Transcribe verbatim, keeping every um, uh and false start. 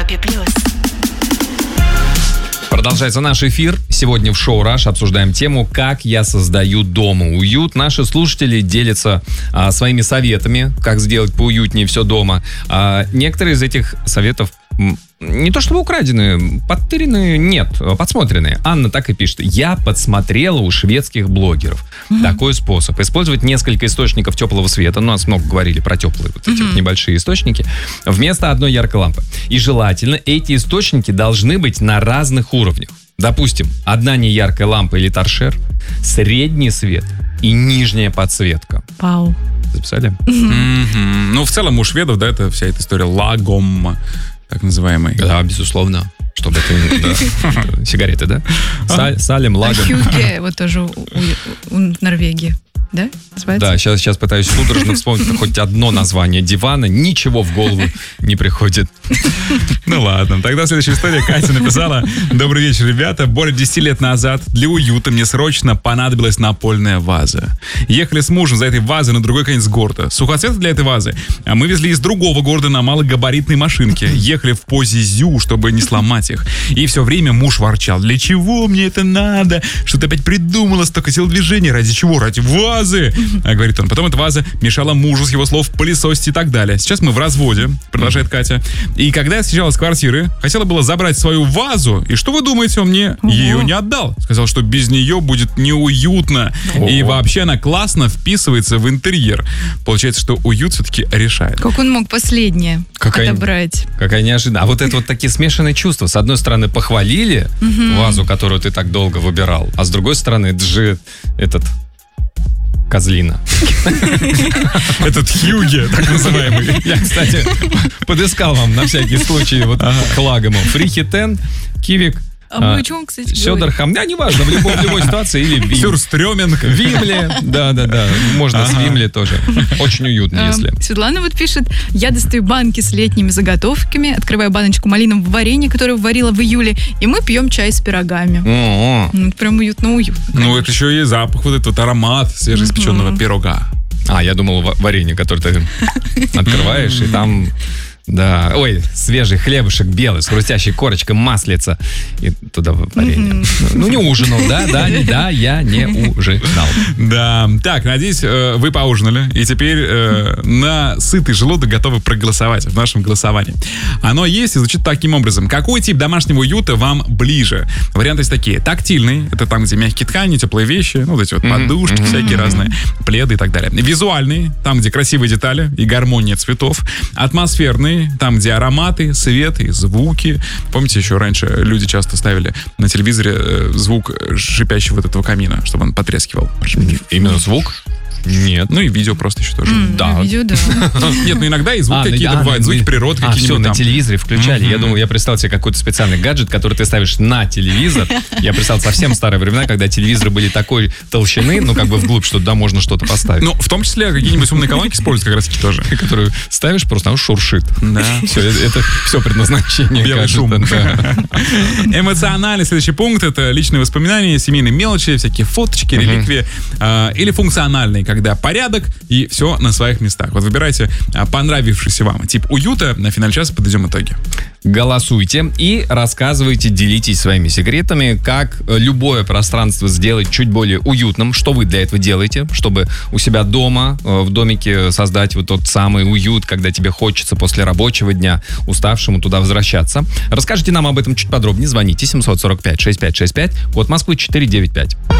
Европе плюс. Продолжается наш эфир. Сегодня в шоу «Раш» обсуждаем тему «Как я создаю дома уют». Наши слушатели делятся а, своими советами, как сделать поуютнее все дома. А, некоторые из этих советов не то чтобы украденные, подтыренные, нет, подсмотренные. Анна так и пишет. Я подсмотрела у шведских блогеров mm-hmm. такой способ. Использовать несколько источников теплого света. Ну, нас много говорили про теплые вот эти mm-hmm. вот небольшие источники. Вместо одной яркой лампы. И желательно эти источники должны быть на разных уровнях. Допустим, одна неяркая лампа или торшер, средний свет и нижняя подсветка. Вау. Записали? Mm-hmm. Ну, в целом у шведов, да, это вся эта история лагом, так называемый. Да, безусловно. Чтобы это... Да. Сигареты, да? Саль, салем, лагом. А хюгге вот тоже у, у, у Норвегии. Да? Называется? Да, сейчас, сейчас пытаюсь судорожно вспомнить хоть одно название дивана. Ничего в голову не приходит. Ну ладно, тогда следующая история. Катя написала: добрый вечер, ребята. Более десяти лет назад для уюта мне срочно понадобилась напольная ваза. Ехали с мужем за этой вазой на другой конец города. Сухоцветы для этой вазы мы везли из другого города на малогабаритной машинке. Ехали в позе зю, чтобы не сломать их. И все время муж ворчал: для чего мне это надо? Что ты опять придумала столько сил движения? Ради чего? Ради вазы. А, говорит он. Потом эта ваза мешала мужу, с его слов, пылесосить и так далее. Сейчас мы в разводе, продолжает Катя. И когда я съезжала с квартиры, хотела было забрать свою вазу. И что вы думаете, он мне Ого. ее не отдал? Сказал, что без нее будет неуютно. Ого. И вообще она классно вписывается в интерьер. Получается, что уют все-таки решает. Как он мог последнее какая, отобрать? Какая неожиданность. А вот это вот такие смешанные чувства. С одной стороны, похвалили угу. вазу, которую ты так долго выбирал. А с другой стороны, это же этот... Козлина. Этот хюгге, так называемый. Я, кстати, подыскал вам на всякий случай вот к лагому. Фрихитен, Кивик, А мы о чем, кстати, Сёдерхам, да, неважно, в любой, в любой ситуации. Или Вим. Сюрстрёменко. Вимле, да-да-да, можно ага. с Вимле тоже. Очень уютно, если. Светлана вот пишет: я достаю банки с летними заготовками, открываю баночку малинового варенья, которое варила в июле, и мы пьем чай с пирогами. О-о. Ну, прям уютно-уютно. Ну, это еще и запах, вот этот вот аромат свежеиспеченного mm-hmm. пирога. А, я думал, варенье, которое ты открываешь, и там... Да, ой, свежий хлебушек белый с хрустящей корочкой, маслица. И туда варенье. Mm-hmm. Ну, не ужинал, да, да, не, да, я не ужинал. Да, так, надеюсь, вы поужинали. И теперь э, на сытый желудок готовы проголосовать в нашем голосовании. Оно есть и звучит таким образом. Какой тип домашнего уюта вам ближе? Варианты есть такие. Тактильный, это там, где мягкие ткани, теплые вещи, ну, вот эти вот подушки mm-hmm. всякие mm-hmm. разные, пледы и так далее. Визуальный, там, где красивые детали и гармония цветов. Атмосферный, там, где ароматы, свет и звуки. Помните, еще раньше люди часто ставили на телевизоре звук шипящего вот этого камина, чтобы он потрескивал. Именно звук? Нет. Ну и видео просто еще тоже. Mm, да. Видео, да. Нет, ну иногда и звуки а, какие-то а, бывают, звуки мы... природы а, какие-нибудь все, там. На телевизоре включали. Mm-hmm. Я думал, я представил себе какой-то специальный гаджет, который ты ставишь на телевизор. Я представил совсем старые времена, когда телевизоры были такой толщины, ну как бы вглубь, что туда можно что-то поставить. Ну, в том числе какие-нибудь умные колонки используют как раз таки тоже. Которую ставишь, просто она шуршит. Да. Все, это все предназначение. Белый шум. Эмоциональный следующий пункт — это личные воспоминания, семейные мелочи, всякие фоточки, реликвии. Или функциональный, когда порядок и все на своих местах. Вот выбирайте понравившийся вам тип уюта. На финале часа подведем итоги. Голосуйте и рассказывайте, делитесь своими секретами, как любое пространство сделать чуть более уютным. Что вы для этого делаете, чтобы у себя дома, в домике создать вот тот самый уют, когда тебе хочется после рабочего дня уставшему туда возвращаться. Расскажите нам об этом чуть подробнее. Звоните семь сорок пять шестьдесят пять шестьдесят пять, код Москвы четыреста девяносто пять.